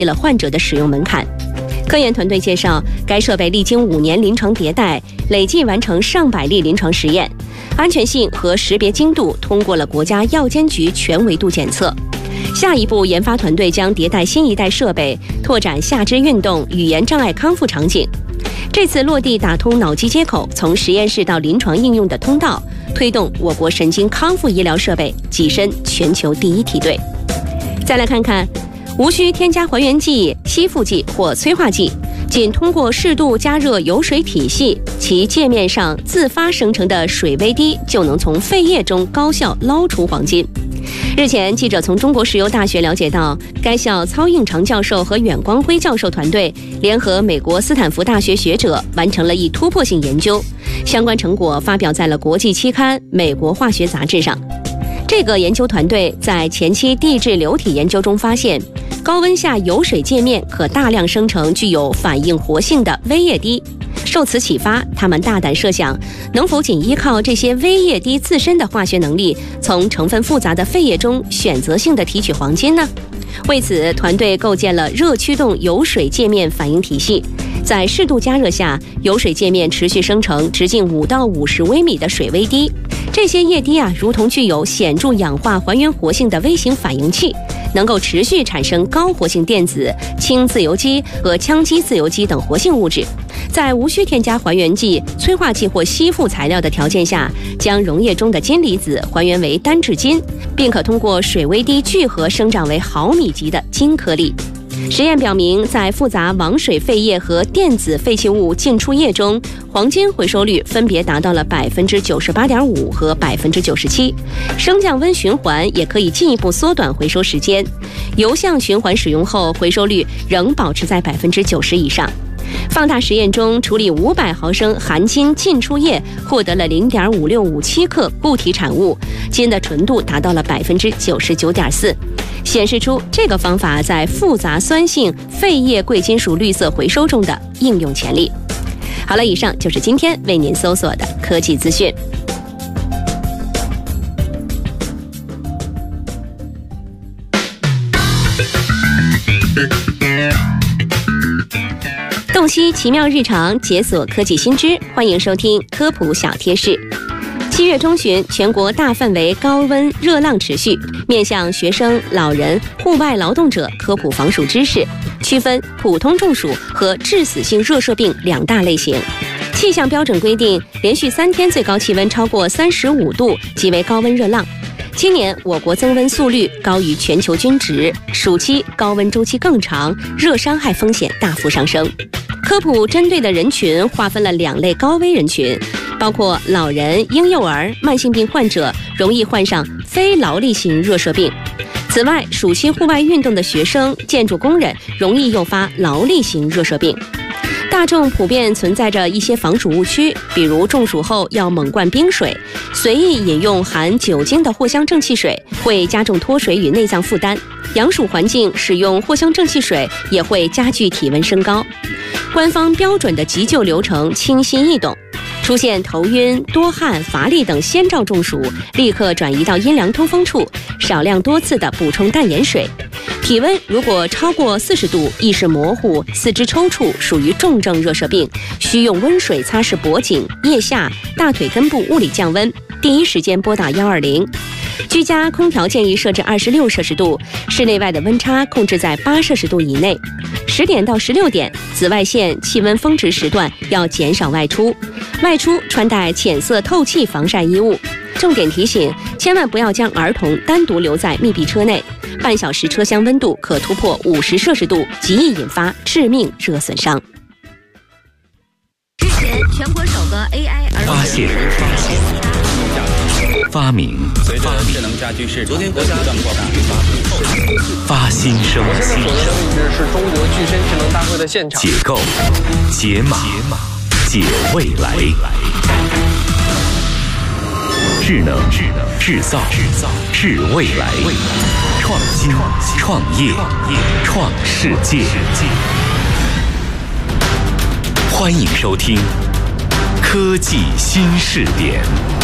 低了患者的使用门槛。科研团队介绍，该设备历经5年临床迭代，累计完成上百例临床实验，安全性和识别精度通过了国家药监局全维度检测。下一步，研发团队将迭代新一代设备，拓展下肢运动、语言障碍康复场景。这次落地打通脑机接口，从实验室到临床应用的通道，推动我国神经康复医疗设备跻身全球第1梯队。再来看看，无需添加还原剂、吸附剂或催化剂，仅通过适度加热油水体系，其界面上自发生成的水微滴就能从肺液中高效捞出黄金。日前，记者从中国石油大学了解到，该校曹应长教授和阮光辉教授团队联合美国斯坦福大学学者完成了一突破性研究，相关成果发表在了国际期刊《美国化学杂志》上。这个研究团队在前期地质流体研究中发现，高温下油水界面可大量生成具有反应活性的微液滴。受此启发，他们大胆设想，能否仅依靠这些微液滴自身的化学能力，从成分复杂的肺液中选择性地提取黄金呢？为此，团队构建了热驱动油水界面反应体系，在适度加热下，油水界面持续生成直径5到50微米的水微滴。这些液滴如同具有显著氧化还原活性的微型反应器，能够持续产生高活性电子、氢自由基和羟基自由基等活性物质。在无需添加还原剂、催化剂或吸附材料的条件下，将溶液中的金离子还原为单质金，并可通过水微滴聚合生长为毫米级的金颗粒。实验表明，在复杂王水废液和电子废弃物进出液中，黄金回收率分别达到了98.5%和97%。升降温循环也可以进一步缩短回收时间，油相循环使用后，回收率仍保持在90%以上。放大实验中，处理500毫升含金进出液，获得了0.5657克固体产物，金的纯度达到了99.4%，显示出这个方法在复杂酸性废液贵金属绿色回收中的应用潜力。好了，以上就是今天为您搜索的科技资讯。洞悉奇妙日常，解锁科技新知，欢迎收听科普小贴士。7月中旬，全国大范围高温热浪持续，面向学生、老人、户外劳动者科普防暑知识，区分普通中暑和致死性热射病2大类型。气象标准规定，连续3天最高气温超过35度即为高温热浪。今年我国增温速率高于全球均值，暑期高温周期更长，热伤害风险大幅上升。科普针对的人群划分了2类高危人群，包括老人、婴幼儿、慢性病患者，容易患上非劳力型热射病。此外，暑期户外运动的学生、建筑工人容易诱发劳力型热射病。大众普遍存在着一些防暑误区，比如中暑后要猛灌冰水，随意饮用含酒精的藿香正气水会加重脱水与内脏负担，阳暑环境使用藿香正气水也会加剧体温升高。官方标准的急救流程清晰易懂，出现头晕、多汗、乏力等先兆中暑，立刻转移到阴凉通风处，少量多次的补充淡盐水。体温如果超过40度，意识模糊、四肢抽搐，属于重症热射病，需用温水擦拭脖颈、腋下、大腿根部物理降温，第一时间拨打120。居家空调建议设置26摄氏度，室内外的温差控制在8摄氏度以内。10点到16点，紫外线、气温峰值时段要减少外出，外出穿戴浅色透气防晒衣物。重点提醒，千万不要将儿童单独留在密闭车内，半小时车厢温度可突破50摄氏度，极易引发致命热损伤。 日前，全国首个 AI 儿童发明， 随着智能家居市场不断扩大， 发新生， 所在的位置是中国具身智能大会的现场。 解构，解码，解未来。智能，制造，智未来。创新，创业，创世界。欢迎收听科技新视点。